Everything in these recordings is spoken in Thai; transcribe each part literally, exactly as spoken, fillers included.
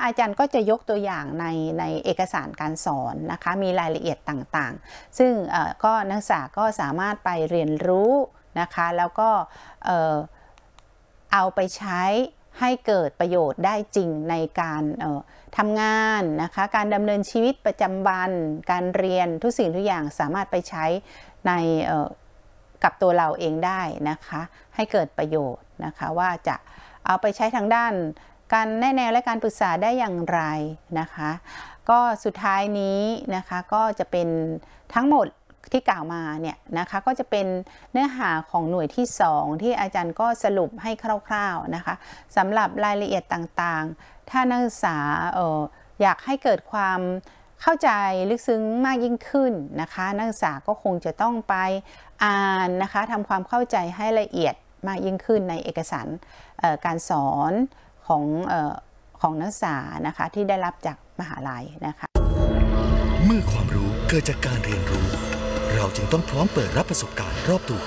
อาจารย์ก็จะยกตัวอย่างในในเอกสารการสอนนะคะมีรายละเอียดต่างๆซึ่งก็นักศึกษาก็สามารถไปเรียนรู้นะคะแล้วก็เอ่อเอาไปใช้ให้เกิดประโยชน์ได้จริงในการทำงานนะคะการดำเนินชีวิตประจำวันการเรียนทุกสิ่งทุกอย่างสามารถไปใช้ในกับตัวเราเองได้นะคะให้เกิดประโยชน์นะคะว่าจะเอาไปใช้ทางด้านการแนะแนวและการปรึกษาได้อย่างไรนะคะก็สุดท้ายนี้นะคะก็จะเป็นทั้งหมดที่กล่าวมาเนี่ยนะคะก็จะเป็นเนื้อหาของหน่วยที่สองที่อาจารย์ก็สรุปให้คร่าวๆนะคะสำหรับรายละเอียดต่างๆถ้านักศึกษาเอ่ออยากให้เกิดความเข้าใจลึกซึ้งมากยิ่งขึ้นนะคะนักศึกษาก็คงจะต้องไปอ่านนะคะทำความเข้าใจให้ละเอียดมากยิ่งขึ้นในเอกสารการสอนของเอ่อของนักศึกษานะคะที่ได้รับจากมหาลัยนะคะเมื่อความรู้เกิดจากการเรียนรู้เราจึงต้องพร้อมเปิดรับประสบการณ์รอบตัว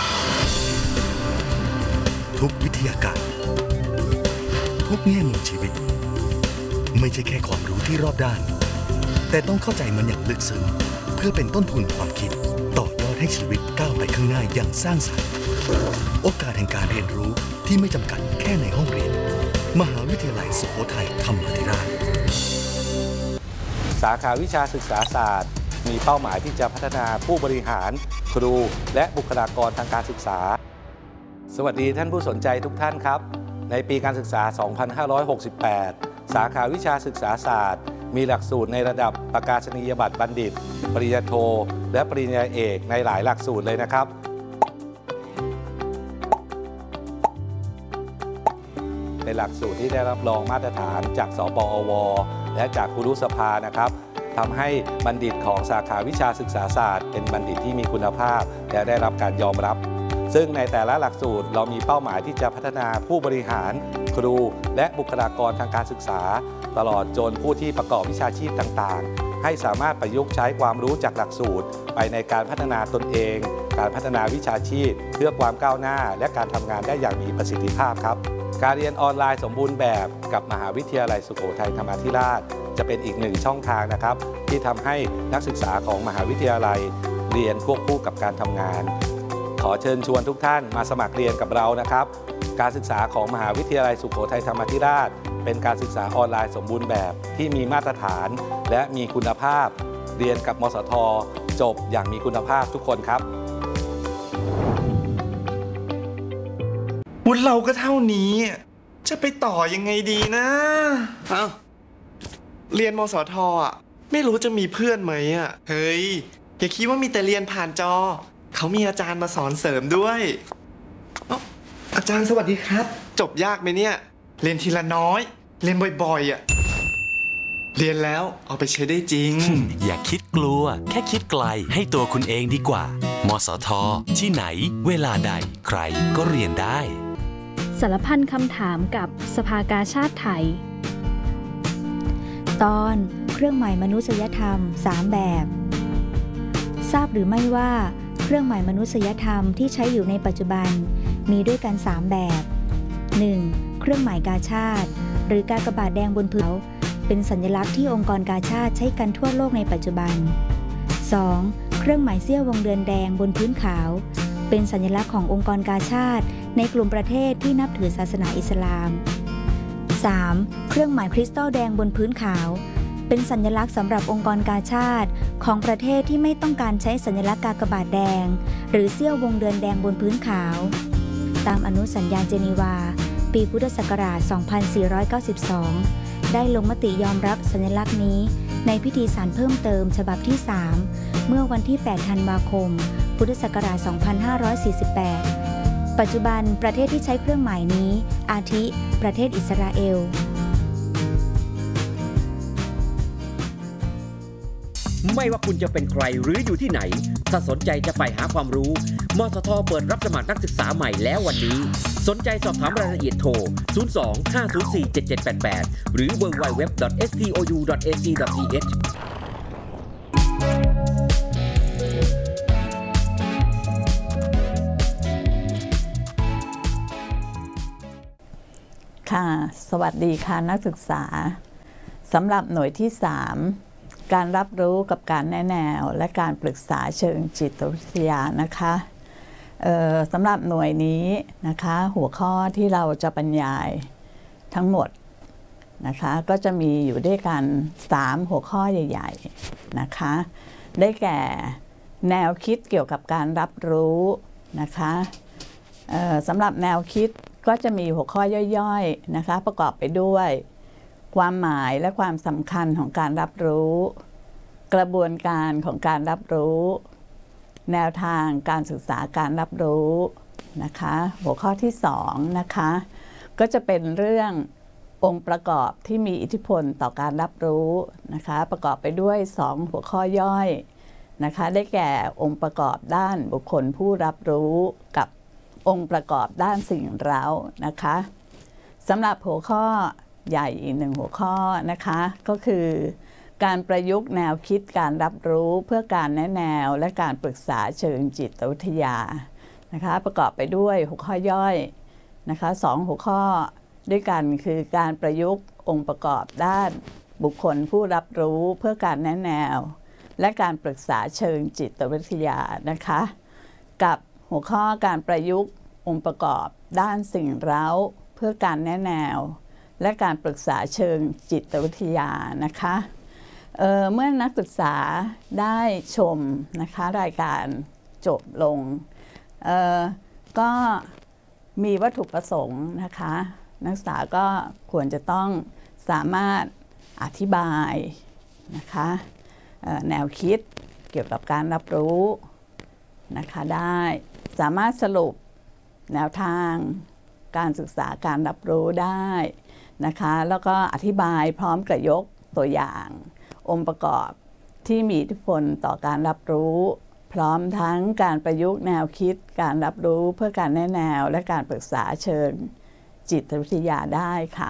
ทุกวิทยาการทุกแง่มุมชีวิตไม่ใช่แค่ความรู้ที่รอบด้านแต่ต้องเข้าใจมันอย่างลึกซึ้งเพื่อเป็นต้นทุนความคิดต่อยอดให้ชีวิตก้าวไปข้างหน้าอย่างสร้างสรรค์โอกาสแห่งการเรียนรู้ที่ไม่จำกัดแค่ในห้องเรียนมหาวิทยาลัยสุโขทัยธรรมาธิราชสาขาวิชาศึกษาศาสตร์มีเป้าหมายที่จะพัฒนาผู้บริหารครูและบุคลากรทางการศึกษาสวัสดีท่านผู้สนใจทุกท่านครับในปีการศึกษา สองพันห้าร้อยหกสิบแปด สาขาวิชาศึกษาศาสตร์มีหลักสูตรในระดับประกาศนียบัตรบัณฑิตปริญญาโทและปริญญาเอกในหลายหลักสูตรเลยนะครับในหลักสูตรที่ได้รับรองมาตรฐานจากสปอวและจากครุสภานะครับทำให้บัณฑิตของสาขาวิชาศึกษาศาสตร์เป็นบัณฑิตที่มีคุณภาพและได้รับการยอมรับซึ่งในแต่ละหลักสูตรเรามีเป้าหมายที่จะพัฒนาผู้บริหารครูและบุคลากรทางการศึกษาตลอดจนผู้ที่ประกอบวิชาชีพต่างๆให้สามารถประยุกต์ใช้ความรู้จากหลักสูตรไปในการพัฒนาตนเองการพัฒนาวิชาชีพเพื่อความก้าวหน้าและการทำงานได้อย่างมีประสิทธิภาพครับการเรียนออนไลน์สมบูรณ์แบบกับมหาวิทยาลัยสุโขทัยธรรมาธิราชจะเป็นอีกหนึ่งช่องทางนะครับที่ทำให้นักศึกษาของมหาวิทยาลัยเรียนควบคู่กับการทำงานขอเชิญชวนทุกท่านมาสมัครเรียนกับเรานะครับการศึกษาของมหาวิทยาลัยสุโขทัยธรรมาธิราชเป็นการศึกษาออนไลน์สมบูรณ์แบบที่มีมาตรฐานและมีคุณภาพเรียนกับมสท.จบอย่างมีคุณภาพทุกคนครับวุฒิเราก็เท่านี้จะไปต่อยังไงดีนะเอ้าเรียนมสท.อ่ะไม่รู้จะมีเพื่อนไหมอ่ะเฮ้ยอย่าคิดว่ามีแต่เรียนผ่านจอเขามีอาจารย์มาสอนเสริมด้วยอ๋ออาจารย์สวัสดีครับจบยากไหมเนี่ยเรียนทีละน้อยเรียนบ่อยๆอ่ะเรียนแล้วเอาไปใช้ได้จริงอย่าคิดกลัวแค่คิดไกลให้ตัวคุณเองดีกว่ามสท.ที่ไหนเวลาใดใครก็เรียนได้สารพันคำถามกับสภากาชาดไทยตอนเครื่องหมายมนุษยธรรมสามแบบทราบหรือไม่ว่าเครื่องหมายมนุษยธรรมที่ใช้อยู่ในปัจจุบันมีด้วยกันสามแบบ หนึ่ง. เครื่องหมายกาชาดหรือกากบาทแดงบนพื้นเป็นสัญลักษณ์ที่องค์กรกาชาดใช้กันทั่วโลกในปัจจุบัน สอง. เครื่องหมายเสี้ยววงเดือนแดงบนพื้นขาวเป็นสัญลักษณ์ขององค์กรกาชาดในกลุ่มประเทศที่นับถือศาสนาอิสลาม สาม. เครื่องหมายคริสตัลแดงบนพื้นขาวเป็นสัญลักษณ์สำหรับองค์กรกาชาดของประเทศที่ไม่ต้องการใช้สัญลักษณ์กากบาทแดงหรือเสี้ยววงเดือนแดงบนพื้นขาวตามอนุสัญญาเจนีวาปีพุทธศักราช สองพันสี่ร้อยเก้าสิบสอง ได้ลงมติยอมรับสัญลักษณ์นี้ในพิธีสารเพิ่มเติมฉบับที่ สาม เมื่อวันที่ แปด ธันวาคม พุทธศักราช สองพันห้าร้อยสี่สิบแปด ปัจจุบันประเทศที่ใช้เครื่องหมายนี้อาทิประเทศอิสราเอลไม่ว่าคุณจะเป็นใครหรืออยู่ที่ไหนถ้าสนใจจะใฝ่หาความรู้มสท.เปิดรับสมัครนักศึกษาใหม่แล้ววันนี้สนใจสอบถามรายละเอียดโทร ศูนย์ สอง ห้า ศูนย์ สี่ เจ็ด เจ็ด แปด แปด หรือ ดับเบิลยู ดับเบิลยู ดับเบิลยู ดอท เอส ที โอ ยู ดอท เอ ซี ดอท ที เอชค่ะสวัสดีค่ะนักศึกษาสำหรับหน่วยที่สามการรับรู้กับการแนะแนวและการปรึกษาเชิงจิตวิทยานะคะสำหรับหน่วยนี้นะคะหัวข้อที่เราจะบรรยายทั้งหมดนะคะก็จะมีอยู่ด้วยกันสามหัวข้อใหญ่ๆนะคะได้แก่แนวคิดเกี่ยวกับการรับรู้นะคะสำหรับแนวคิดก็จะมีหัวข้อย่อยๆนะคะประกอบไปด้วยความหมายและความสำคัญของการรับรู้กระบวนการของการรับรู้แนวทางการศึกษาการรับรู้นะคะหัวข้อที่สองนะคะก็จะเป็นเรื่ององค์ประกอบที่มีอิทธิพลต่อการรับรู้นะคะประกอบไปด้วยสองหัวข้อย่อยนะคะได้แก่องค์ประกอบด้านบุคคลผู้รับรู้กับองค์ประกอบด้านสิ่งเร้านะคะสำหรับหัวข้อใหญ่อีกหนึ่งหัวข้อนะคะก็คือการประยุกต์แนวคิดการรับรู้เพื่อการแนะแนวและการปรึกษาเชิงจิตวิทยานะคะประกอบไปด้วยหัวข้อย่อยนะคะสองหัวข้อด้วยกันคือการประยุกต์องค์ประกอบด้านบุคคลผู้รับรู้เพื่อการแนะแนวและการปรึกษาเชิงจิตวิทยานะคะกับหัวข้อการประยุกต์องค์ประกอบด้านสิ่งเร้าเพื่อการแนะแนวและการปรึกษาเชิงจิตวิทยานะคะเอ่อเมื่อนักศึกษาได้ชมนะคะรายการจบลงเอ่อก็มีวัตถุประสงค์นะคะนักศึกษาก็ควรจะต้องสามารถอธิบายนะคะแนวคิดเกี่ยวกับการรับรู้นะคะได้สามารถสรุปแนวทางการศึกษาการรับรู้ได้นะคะแล้วก็อธิบายพร้อมกับยกตัวอย่างองค์ประกอบที่มีอิทธิพลต่อการรับรู้พร้อมทั้งการประยุกต์แนวคิดการรับรู้เพื่อการแนะแนวและการปรึกษาเชิงจิตวิทยาได้ค่ะ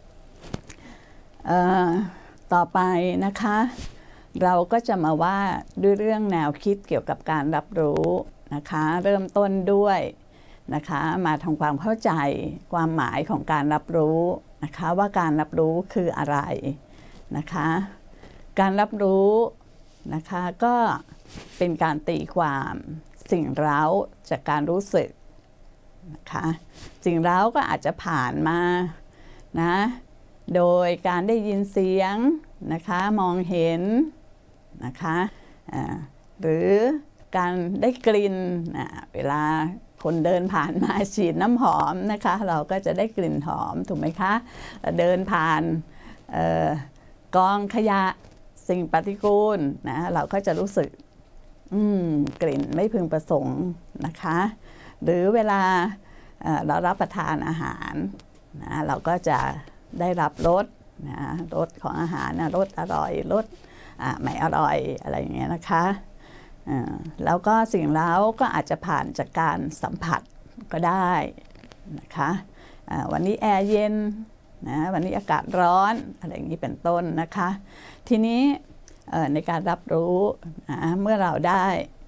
ต่อไปนะคะเราก็จะมาว่าด้วยเรื่องแนวคิดเกี่ยวกับการรับรู้นะคะเริ่มต้นด้วยนะคะมาทำความเข้าใจความหมายของการรับรู้นะคะว่าการรับรู้คืออะไรนะคะการรับรู้นะคะก็เป็นการตีความสิ่งเร้าจากการรู้สึกนะคะสิ่งเร้าก็อาจจะผ่านมานะโดยการได้ยินเสียงนะคะมองเห็นนะคะหรือการได้กลิ่นเวลาคนเดินผ่านมาฉีดน้ำหอมนะคะเราก็จะได้กลิ่นหอมถูกไหมคะเดินผ่านกองขยะสิ่งปฏิกูลนะเราก็จะรู้สึกกลิ่นไม่พึงประสงค์นะคะหรือเวลาเรารับประทานอาหารนะเราก็จะได้รับรสนะรสของอาหารนะรสอร่อยรสไม่อร่อยอะไรอย่างเงี้ยนะคะแล้วก็สิ่งเร้าก็อาจจะผ่านจากการสัมผัสก็ได้นะคะวันนี้แอร์เย็นนะวันนี้อากาศร้อนอะไรอย่างนี้เป็นต้นนะคะทีนี้ในการรับรู้นะเมื่อเราได้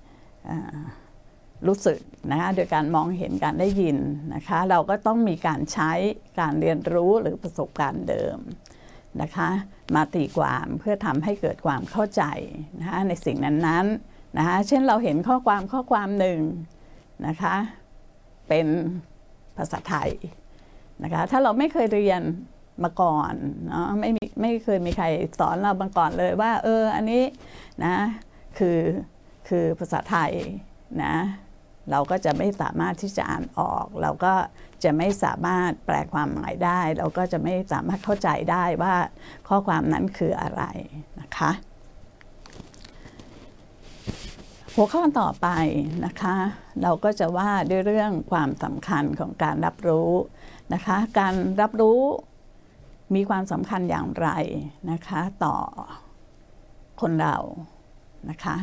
รู้สึกนะคะโดยการมองเห็นการได้ยินนะคะเราก็ต้องมีการใช้การเรียนรู้หรือประสบการณ์เดิมนะคะมาตีความเพื่อทำให้เกิดความเข้าใจนะคะในสิ่งนั้นๆนะคะเช่นเราเห็นข้อความข้อความหนึ่งนะคะเป็นภาษาไทยนะคะถ้าเราไม่เคยเรียนมาก่อนเนาะไม่มีไม่เคยมีใครสอนเรามาก่อนเลยว่าเอออันนี้นะคือคือภาษาไทยนะเราก็จะไม่สามารถที่จะอ่านออกเราก็จะไม่สามารถแปลความหมายได้เราก็จะไม่สามารถเข้าใจได้ว่าข้อความนั้นคืออะไรนะคะหัวข้อต่อไปนะคะเราก็จะว่าด้วยเรื่องความสำคัญของการรับรู้นะคะการรับรู้มีความสำคัญอย่างไรนะคะต่อคนเรานะคะ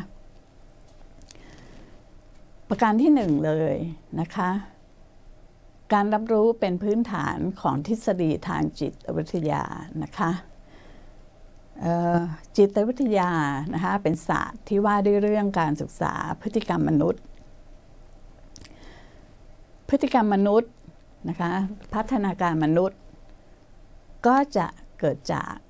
ประการที่หนึ่งเลยนะคะการรับรู้เป็นพื้นฐานของทฤษฎีทางจิตวิทยานะคะจิตวิทยานะคะเป็นศาสตร์ที่ว่าด้วยเรื่องการศึกษาพฤติกรรมมนุษย์พฤติกรรมมนุษย์นะคะพัฒนาการมนุษย์ก็จะเกิดจาก